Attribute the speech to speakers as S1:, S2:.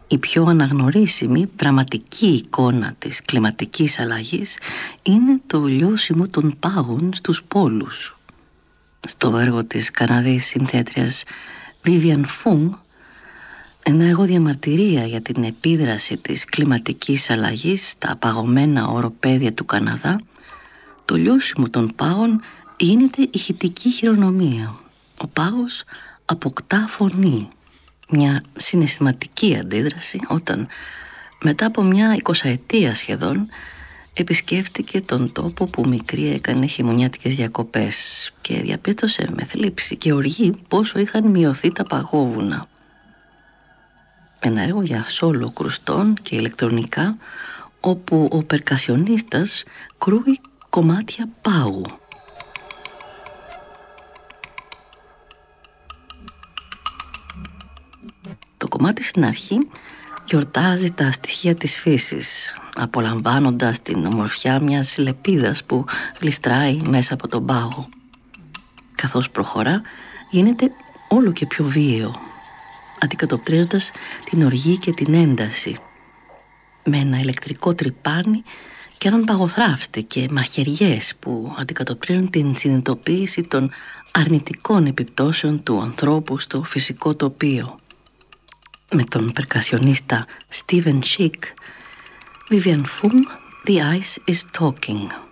S1: Η πιο αναγνωρίσιμη δραματική εικόνα της κλιματικής αλλαγής είναι το λιώσιμο των πάγων στους πόλους. Στο έργο της Καναδής συνθέτριας Vivian Fung, ένα έργο διαμαρτυρία για την επίδραση της κλιματικής αλλαγής στα παγωμένα οροπέδια του Καναδά, το λιώσιμο των πάγων γίνεται ηχητική χειρονομία. Ο πάγος αποκτά φωνή, μια συναισθηματική αντίδραση όταν μετά από μια 20ετία σχεδόν επισκέφτηκε τον τόπο που μικρή έκανε χειμωνιάτικες διακοπές και διαπίστωσε με θλίψη και οργή πόσο είχαν μειωθεί τα παγόβουνα. Ένα έργο για σόλο κρουστών και ηλεκτρονικά, όπου ο περκασιονίστας κρούει κομμάτια πάγου. Το κομμάτι στην αρχή γιορτάζει τα στοιχεία της φύσης, απολαμβάνοντας την ομορφιά μιας λεπίδας που γλιστράει μέσα από τον πάγο. Καθώς προχωρά, γίνεται όλο και πιο βίαιο, αντικατοπτρίζοντας την οργή και την ένταση, με ένα ηλεκτρικό τρυπάνι και έναν παγοθράφστη και μαχαιριές που αντικατοπτρίζουν την συνειδητοποίηση των αρνητικών επιπτώσεων του ανθρώπου στο φυσικό τοπίο. Με τον περκασιονίστα Steven Schick, Vivian Fung, The Ice is Talking.